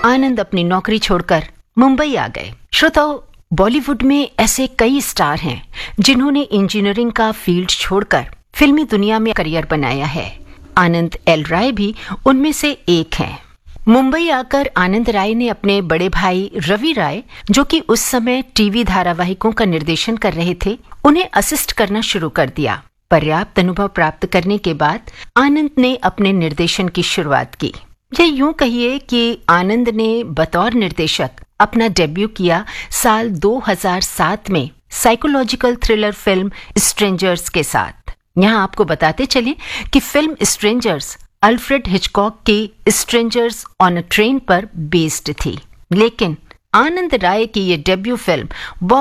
आनंद अपनी नौकरी छोड़कर मुंबई आ गए। श्रोताओ, बॉलीवुड में ऐसे कई स्टार हैं जिन्होंने इंजीनियरिंग का फील्ड छोड़कर फिल्मी दुनिया में करियर बनाया है। आनंद एल राय भी उनमें से एक हैं। मुंबई आकर आनंद राय ने अपने बड़े भाई रवि राय, जो कि उस समय टीवी धारावाहिकों का निर्देशन कर रहे थे, उन्हें असिस्ट करना शुरू कर दिया। पर्याप्त अनुभव प्राप्त करने के बाद आनंद ने अपने निर्देशन की शुरुआत की। ये यूं कहिए कि आनंद ने बतौर निर्देशक अपना डेब्यू किया साल 2007 में साइकोलॉजिकल थ्रिलर फिल्म स्ट्रेंजर्स के साथ। यहाँ आपको बताते चलें कि फिल्म स्ट्रेंजर्स अल्फ्रेड हिचकॉक की स्ट्रेंजर्स ऑन अ ट्रेन पर बेस्ड थी, लेकिन आनंद राय की ये डेब्यू फिल्म